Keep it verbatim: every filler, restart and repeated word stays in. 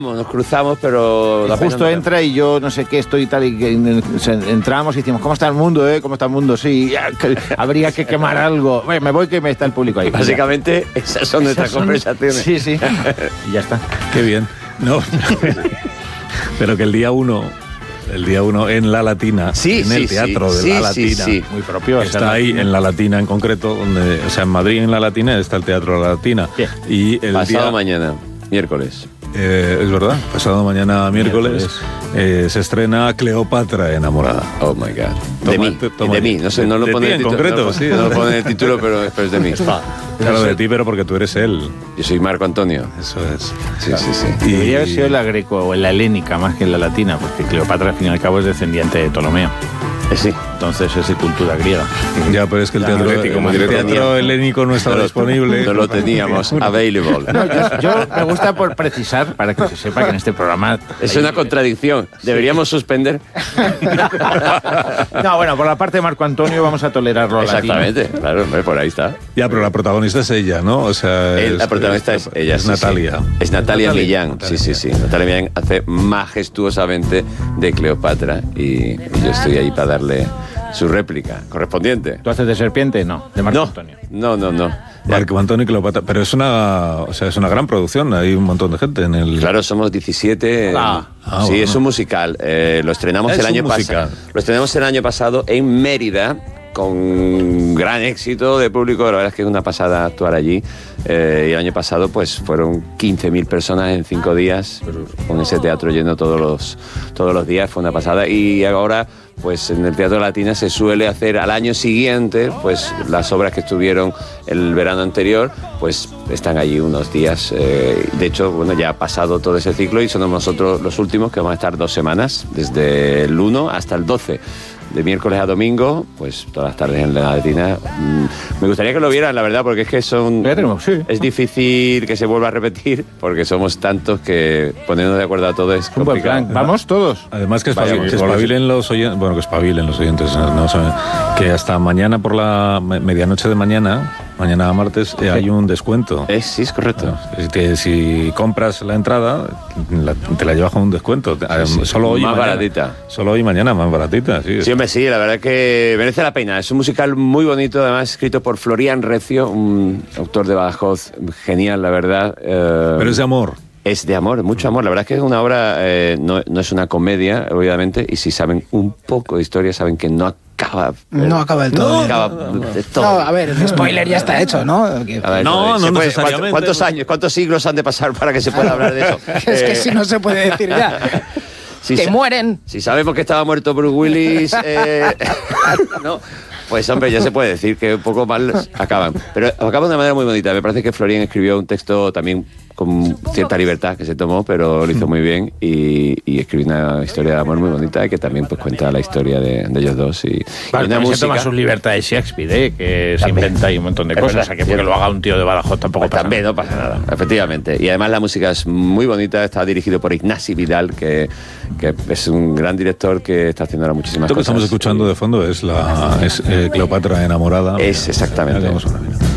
Nos cruzamos, pero... Y justo entra y yo no sé qué estoy y tal, y que entramos y decimos, ¿cómo está el mundo, eh? ¿Cómo está el mundo? Sí, ya, que habría que quemar algo. Bueno, me voy que me está el público ahí. Básicamente, esas son nuestras esas son... conversaciones. Sí, sí. Y ya está. Qué bien. No, pero que el día uno... El día uno en La Latina, sí, en sí, el Teatro sí, de sí, La Latina, sí, sí. muy propio. Está ahí en La Latina en concreto, donde, o sea, en Madrid en La Latina está el Teatro de La Latina. ¿Qué? Y el pasado día, mañana, miércoles. Eh, es verdad, pasado mañana miércoles, miércoles. Eh, se estrena Cleopatra enamorada. Oh my God. Toma, de mí, toma, de mí. No sé, no lo pone en concreto, no, sí. No lo pone en el título, pero, pero es de mí. Claro, de ti, pero porque tú eres él. Yo soy Marco Antonio. Eso es. Sí, claro. sí, sí. Y debería haber sido la greco o la helénica más que la latina, porque Cleopatra al fin y al cabo es descendiente de Ptolomeo. Eh, sí. Entonces es de cultura griega. Ya, pero es que el teatro, el, el teatro helénico no estaba no disponible. No lo teníamos available. No, yo, yo me gusta por precisar, para que se sepa que en este programa... Es una contradicción. Deberíamos sí. suspender. No, bueno, por la parte de Marco Antonio vamos a tolerarlo. Exactamente, latino. Claro, hombre, por ahí está. Ya, pero la protagonista es ella, ¿no? O sea, El, es, la protagonista es, es ella. Es sí, Natalia. Sí. Es Natalia, Natalia Millán. Natalia. Sí, sí, sí. Natalia Millán hace majestuosamente de Cleopatra y, y yo estoy ahí para darle su réplica correspondiente. ¿Tú haces de serpiente? No, de Marco no, Antonio. No, no, no. Marco Antonio y Cleopatra, pero es una, o sea, es una gran producción, hay un montón de gente en el... Claro, somos diecisiete. Ah, ah, sí, bueno. Es un musical. Eh, lo estrenamos es el año pasado. Lo estrenamos el año pasado en Mérida, con gran éxito de público. La verdad es que es una pasada actuar allí. Eh, y el año pasado pues fueron quince mil personas en cinco días, con ese teatro lleno todos los, todos los días. Fue una pasada. Y ahora pues en el Teatro Latina se suele hacer al año siguiente, pues las obras que estuvieron el verano anterior, pues están allí unos días. Eh, de hecho, bueno, ya ha pasado todo ese ciclo y somos nosotros los últimos que vamos a estar dos semanas, desde el uno hasta el doce. De miércoles a domingo, pues todas las tardes en La Latina. Me gustaría que lo vieran, la verdad, porque es que son... Sí. Es difícil que se vuelva a repetir, porque somos tantos que ponernos de acuerdo a todo es un complicado. Buen plan. Vamos todos. Además que espabilen, que espabilen los oyentes, bueno, que espabilen los oyentes, no saben, que hasta mañana por la medianoche de mañana, mañana martes, eh, hay un descuento. Es, sí, es correcto. Es que si compras la entrada, la, te la llevas con un descuento. Sí, sí. Solo hoy más y mañana, baratita. Solo hoy y mañana, más baratita. Sí, sí, hombre, sí, la verdad es que merece la pena. Es un musical muy bonito, además escrito por Florian Recio, un autor de Badajoz genial, la verdad. Eh, Pero es de amor. Es de amor, mucho amor. La verdad es que es una obra, eh, no, no es una comedia, obviamente, y si saben un poco de historia, saben que no acaba... No acaba del todo. No acaba del todo. No, a ver, el spoiler ya está hecho, ¿no? A ver, no, no puede, necesariamente. ¿Cuántos años, cuántos siglos han de pasar para que se pueda hablar de eso? Es que eh, si no se puede decir ya. Si que mueren. Si sabemos que estaba muerto Bruce Willis, eh, ¿no? Pues hombre, ya se puede decir que un poco mal acaban. Pero acaban de una manera muy bonita. Me parece que Florian escribió un texto también con cierta libertad que se tomó, pero lo hizo muy bien y, y escribió una historia de amor muy bonita que también pues cuenta la historia de, de ellos dos. Y, vale, y una música. Se toma sus libertades Shakespeare, ¿eh? Que se inventa ahí un montón de es cosas. Verdad, o sea, que porque lo haga un tío de Badajoz tampoco pues pasa también nada. no pasa nada, efectivamente. Y además la música es muy bonita, está dirigido por Ignasi Vidal, que, que es un gran director que está haciendo ahora muchísimas Esto cosas. Esto que estamos escuchando de fondo es, la, es eh, Cleopatra enamorada. Es exactamente.